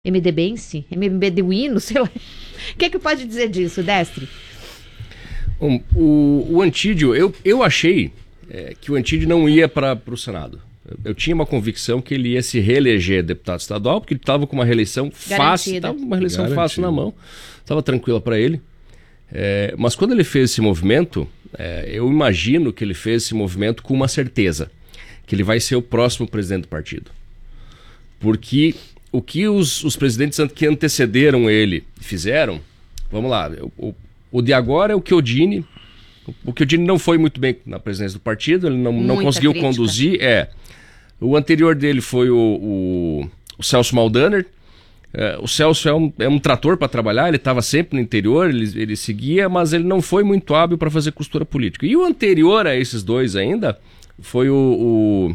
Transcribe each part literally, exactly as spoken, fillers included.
MDBense? MDBuíno, sei lá. O que é que pode dizer disso, Destre? Um, o, o Antídio, eu, eu achei é, que o Antídio não ia para o Senado. Eu, eu tinha uma convicção que ele ia se reeleger deputado estadual, porque ele estava com uma reeleição fácil, estava com uma reeleição Garantido. fácil na mão, estava tranquila para ele. É, mas quando ele fez esse movimento, é, eu imagino que ele fez esse movimento com uma certeza, que ele vai ser o próximo presidente do partido. Porque o que os, os presidentes que antecederam ele fizeram, vamos lá, o, o de agora é o Chiodini. O Chiodini não foi muito bem na presidência do partido, ele não, não conseguiu crítica. conduzir. É. O anterior dele foi o, o, o Celso Maldaner. É, o Celso é um, é um trator para trabalhar, ele estava sempre no interior, ele, ele seguia, mas ele não foi muito hábil para fazer costura política. E o anterior a esses dois ainda foi o... o...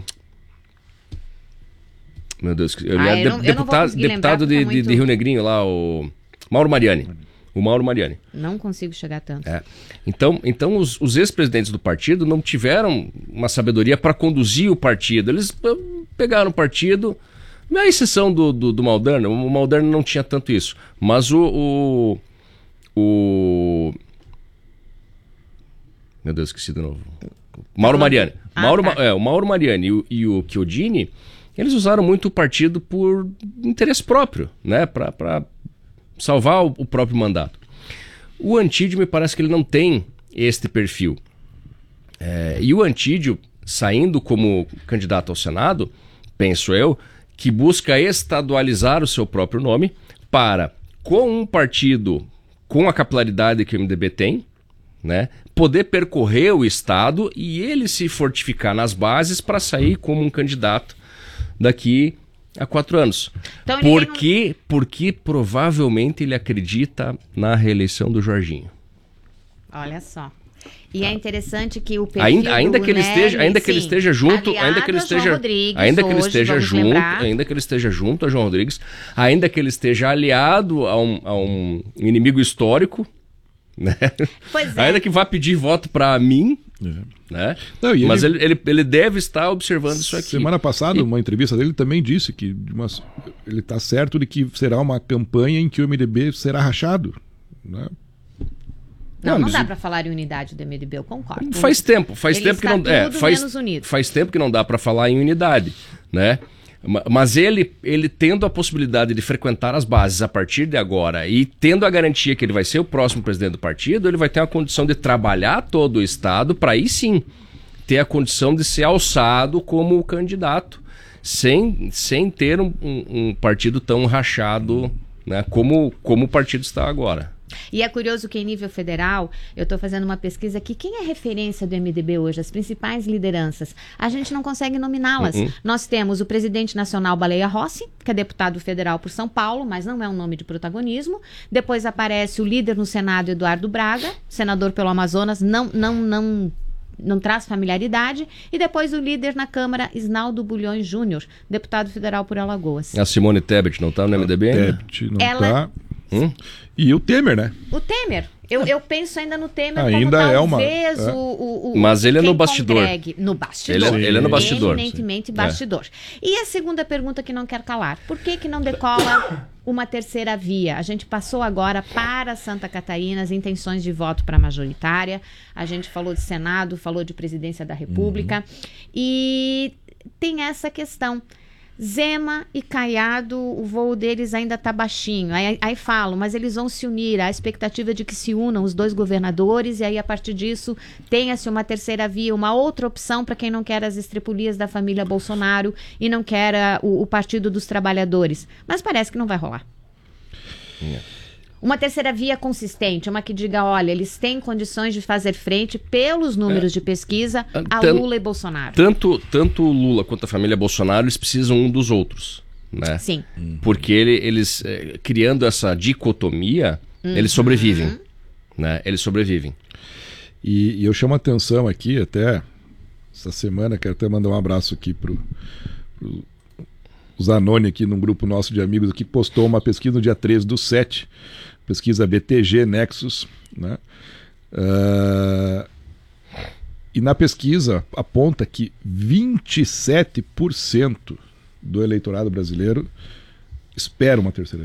Meu Deus, eu, ah, eu não, de, deputado, deputado de, muito... de Rio Negrinho lá, o Mauro Mariani. O Mauro Mariani. Não consigo chegar tanto. É. Então, então os, os ex-presidentes do partido não tiveram uma sabedoria para conduzir o partido. Eles pegaram o partido, na exceção do, do, do Maldaner. O Maldaner não tinha tanto isso. Mas o... o, o... Meu Deus, esqueci de novo. Mauro Mariani. Ah, Mauro, tá. é, o Mauro Mariani e o, e o Chiodini, eles usaram muito o partido por interesse próprio, né? Para salvar o, o próprio mandato. O Antídio, me parece que ele não tem este perfil. É, e o Antídio, saindo como candidato ao Senado, penso eu, que busca estadualizar o seu próprio nome para, com um partido com a capilaridade que o M D B tem, né, poder percorrer o Estado e ele se fortificar nas bases para sair como um candidato daqui a quatro anos. Então, porque, não... porque provavelmente ele acredita na reeleição do Jorginho. Olha só. E é interessante que o perfil ainda, ainda que ele Nery, esteja, ainda sim, que ele esteja junto, ainda que ele esteja, ainda que ele hoje, esteja junto, lembrar. ainda que ele esteja junto a João Rodrigues, ainda que ele esteja aliado a um, a um inimigo histórico, né? Pois é. Ainda que vá pedir voto para mim, é. né? Não, mas ele, ele, ele deve estar observando isso aqui. Semana passada, e... uma entrevista dele também disse que uma, ele está certo de que será uma campanha em que o M D B será rachado, né? Não, não dá para falar em unidade do M D B, eu concordo. Faz tempo, faz ele tempo que não é, faz, faz tempo que não dá para falar em unidade, né? Mas ele, ele tendo a possibilidade de frequentar as bases a partir de agora e tendo a garantia que ele vai ser o próximo presidente do partido, ele vai ter a condição de trabalhar todo o Estado para aí sim ter a condição de ser alçado como candidato, sem, sem ter um, um, um partido tão rachado, né, como, como o partido está agora. E é curioso que em nível federal, eu estou fazendo uma pesquisa aqui, quem é referência do M D B hoje, as principais lideranças? A gente não consegue nominá-las. Uh-uh. Nós temos o presidente nacional Baleia Rossi, que é deputado federal por São Paulo, mas não é um nome de protagonismo. Depois aparece o líder no Senado, Eduardo Braga, senador pelo Amazonas, não, não, não, não traz familiaridade. E depois o líder na Câmara, Isnaldo Bulhões Júnior, deputado federal por Alagoas. A Simone Tebet não está no M D B ainda? Tebet não Ela... está... Hum? E o Temer, né? O Temer. Eu, eu penso ainda no Temer ainda como é uma, talvez é. o, o, o... Mas ele é no bastidor. Congregue. No bastidor. Ele é, ele é no bastidor. Eminentemente bastidor. É. E a segunda pergunta que não quer calar. Por que que não decola uma terceira via? A gente passou agora para Santa Catarina as intenções de voto para a majoritária. A gente falou de Senado, falou de Presidência da República. Uhum. E tem essa questão. Zema e Caiado, o voo deles ainda está baixinho. Aí, aí falo, mas eles vão se unir. Há a expectativa de que se unam os dois governadores e aí, a partir disso, tenha-se uma terceira via, uma outra opção para quem não quer as estripulias da família Bolsonaro e não quer a, o, o Partido dos Trabalhadores. Mas parece que não vai rolar. É. Uma terceira via consistente, uma que diga, olha, eles têm condições de fazer frente, pelos números é. de pesquisa, a Tan, Lula e Bolsonaro. Tanto, tanto o Lula quanto a família Bolsonaro, eles precisam um dos outros, né? Sim. Porque ele, eles, é, criando essa dicotomia, uhum. eles sobrevivem, né? Eles sobrevivem. E, e eu chamo a atenção aqui, até essa semana, quero até mandar um abraço aqui pro... pro o Zanoni aqui num grupo nosso de amigos que postou uma pesquisa no dia treze do sete, pesquisa B T G Nexus, né? Uh, e na pesquisa aponta que vinte e sete por cento do eleitorado brasileiro espera uma terceira